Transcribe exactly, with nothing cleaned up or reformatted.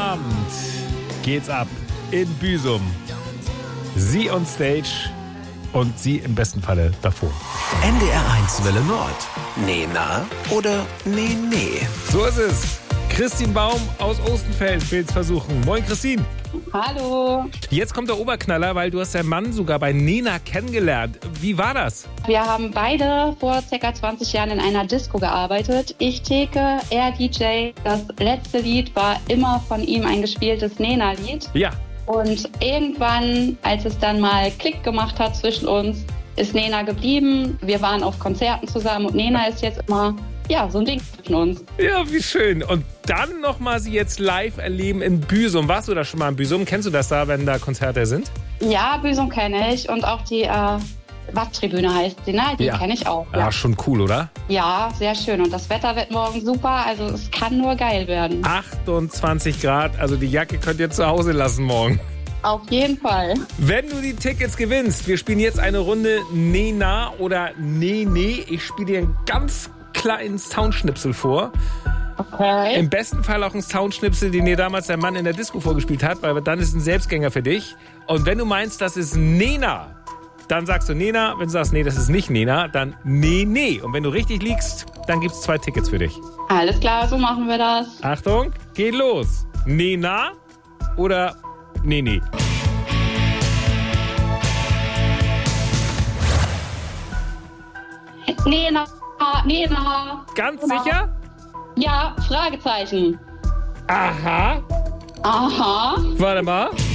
Abend geht's ab in Büsum. Sie on Stage und Sie im besten Falle davor. N D R eins Welle Nord. Nee, na oder nee, nee. So ist es. Christine Baum aus Ostenfeld will's versuchen. Moin, Christine. Hallo. Jetzt kommt der Oberknaller, weil du hast deinen Mann sogar bei Nena kennengelernt. Wie war das? Wir haben beide vor ca. zwanzig Jahren in einer Disco gearbeitet. Ich Theke, er D J. Das letzte Lied war immer von ihm ein gespieltes Nena-Lied. Ja. Und irgendwann, als es dann mal Klick gemacht hat zwischen uns, ist Nena geblieben. Wir waren auf Konzerten zusammen und Nena ist jetzt immer, ja, so ein Ding zwischen uns. Ja, wie schön. Und dann nochmal sie jetzt live erleben in Büsum. Warst du da schon mal in Büsum? Kennst du das da, wenn da Konzerte sind? Ja, Büsum kenne ich und auch die äh, Watttribüne heißt sie, ne? Die ja. kenne ich auch. Ja. ja, schon cool, oder? Ja, sehr schön. Und das Wetter wird morgen super, also es kann nur geil werden. achtundzwanzig Grad, also die Jacke könnt ihr zu Hause lassen morgen. Auf jeden Fall. Wenn du die Tickets gewinnst, wir spielen jetzt eine Runde Nena oder Nee, nee. Ich spiele dir einen ganz kleinen Soundschnipsel vor. Okay. Im besten Fall auch ein Soundschnipsel, den dir damals dein Mann in der Disco vorgespielt hat, weil dann ist es ein Selbstgänger für dich. Und wenn du meinst, das ist Nena, dann sagst du Nena. Wenn du sagst, nee, das ist nicht Nena, dann nee, nee. Und wenn du richtig liegst, dann gibt's zwei Tickets für dich. Alles klar, so machen wir das. Achtung, geht los. Nena oder nee, nee. Nena, Nena. Ganz Nena. sicher? Ja, Fragezeichen. Aha. Aha. Warte mal.